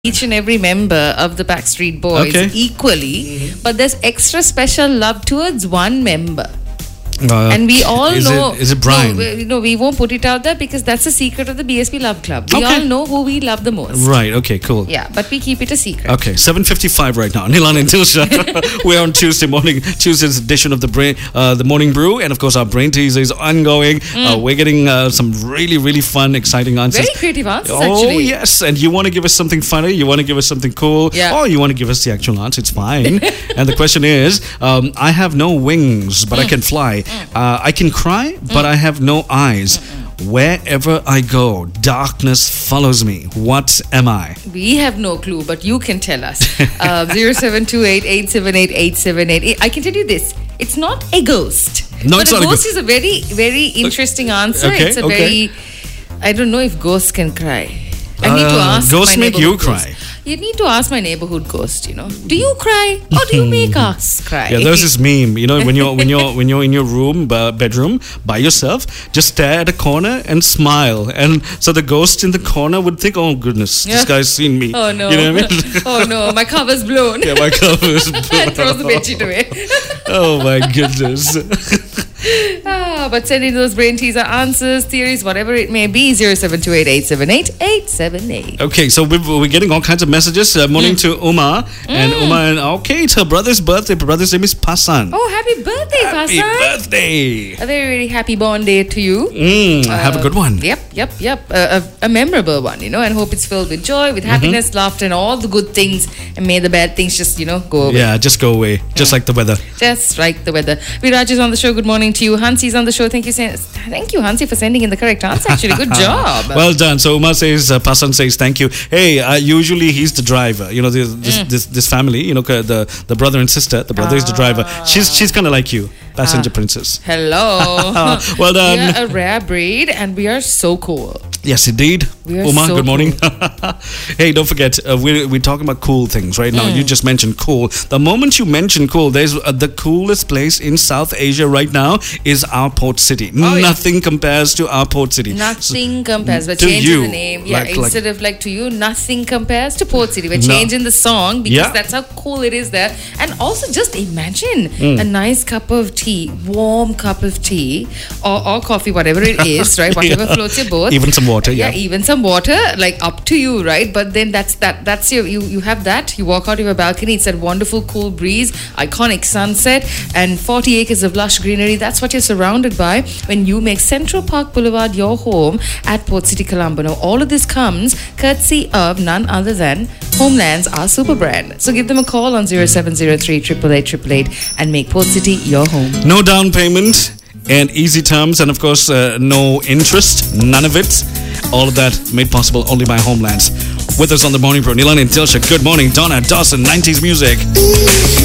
each and every member of the Backstreet Boys equally, but there's extra special love towards one member. And we all know. Is it Brian? No, we won't put it out there because that's the secret of the BSP Love Club. We all know who we love the most. Right, okay, cool. Yeah, but we keep it a secret. Okay, 7:55 right now. Nilan and Tilsha. We're on Tuesday's edition of the Morning Brew. And of course, our brain teaser is ongoing. We're getting some really, really fun, exciting answers. Very creative answers, actually. Oh, yes. And you want to give us something funny, you want to give us something cool, or you want to give us the actual answer, it's fine. And the question is, I have no wings, but I can fly. I can cry, but I have no eyes. Wherever I go, darkness follows me. What am I? We have no clue, but you can tell us. 0728 878 878. I can tell you this. It's not a ghost. No, but it's a not ghost a ghost. is a very, very interesting answer. Okay, it's a very... I don't know if ghosts can cry. I need to ask ghosts my make you neighborhood cry. ghost. You need to ask my neighborhood ghost, you know. Do you cry or do you make us cry? Yeah, there's this meme, you know, when you're in your bedroom by yourself, just stare at a corner and smile, and so the ghost in the corner would think, oh goodness, this guy's seen me. Oh no. You know what I mean? Oh no, my cover's blown. Yeah, my cover's blown. And throws the bedsheet away. Oh my goodness. But send in those brain teaser answers, theories, whatever it may be. 0728 878 878. Okay, so we're getting all kinds of messages. Morning to Uma. And Uma, it's her brother's birthday. Her brother's name is Pasan. Oh, happy birthday, Pasan. Happy birthday. A very, very happy born day to you. Have a good one. Yep. A memorable one, you know, and hope it's filled with joy, with happiness, laughter, and all the good things. And may the bad things just, go away. Yeah, just go away. Just like the weather. Just like the weather. Viraj is on the show. Good morning to you. Hansi's on the show. Thank you, Hansi, for sending in the correct answer. Actually, good job. Well done. So Uma says, Pasan says, thank you. Hey, usually he's the driver. You know, this family. You know, the brother and sister. The brother is the driver. She's kind of like you, passenger princess. Hello. Well done. We are a rare breed, and we are so cool. Yes, indeed. Uma, so good morning. Cool. Hey, don't forget, we're talking about cool things right now. You just mentioned cool. The moment you mention cool, there's the coolest place in South Asia right now is our port city. Nothing compares to our port city. Nothing compares. We're changing the name. Yeah, instead of to you, nothing compares to Port City. We're changing the song because that's how cool it is there. And also just imagine a nice cup of tea, warm cup of tea or coffee, whatever it is, right? Whatever floats your boat. Even some water, even some water, up to you, right? But then that's you have that. You walk out of your balcony, it's that wonderful cool breeze, iconic sunset, and 40 acres of lush greenery. That's what you're surrounded by when you make Central Park Boulevard your home at Port City, Colombo. Now, all of this comes courtesy of none other than Homelands, our super brand. So give them a call on 0703 888 888 and make Port City your home. No down payment and easy terms, and of course no interest, none of it. All of that made possible only by Homelands. With us on the Morning Brew, Nilan and Tilsha. Good morning, Donna Dawson, 90s music.